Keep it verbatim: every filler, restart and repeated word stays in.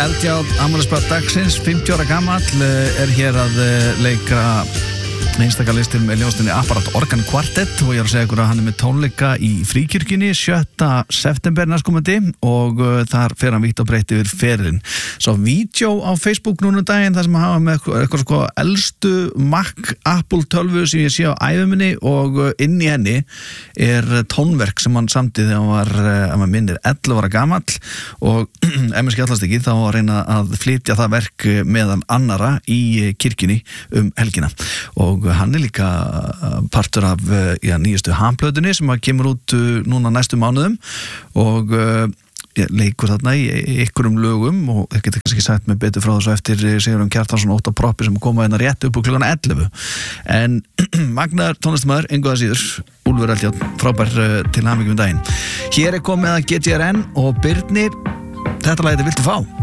Eldjárn, afmælisbarn dagsins, fimmtíu ára gamall, er hér að leika einstaka-listin með ljónstinni Apparat Organ Quartet og ég er að segja ykkur að hann er með tónleika í Fríkirkjunni sjötta september næstkomandi og uh, þar fer hann vítt og breytt yfir ferilinn. Svo vídeo á Facebook núna um daginn þar sem hann hafa með eitthvað sko elstu Mac Apple tölvu sem ég sé á æfuminni og uh, inn í henni er tónverk sem hann samti þegar hann var, uh, að maður minnir, ellefu ára gamall og ef mér skjallast ekki þá að reyna að flytja það verk meðan annara í kirkjunni um helgina og hann er líka partur af ja, nýjustu Ham-plötunni sem kemur út núna næstu mánuðum og uh, leikur þarna í ykkurum lögum og ég geti kannski sagt mig betur frá þessu eftir Sigurjón Kjartansson Óttar Proppi sem koma hérna rétt upp á klukkan ellefu en magnaður tónlistarmaður engu að síður Úlfur Eldjárn, frábær uh, til hamingju um daginn. Hér er komið að G T R N og Birnir, þetta lagið Viltu fá?